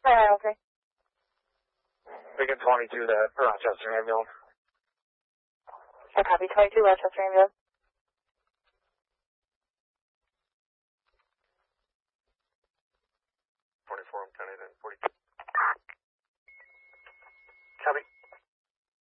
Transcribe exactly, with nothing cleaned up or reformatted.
Uh, okay. Beacon twenty-two, the Rochester ambulance. I copy twenty-two, Rochester ambulance. twenty-four, I'm counting in forty-two.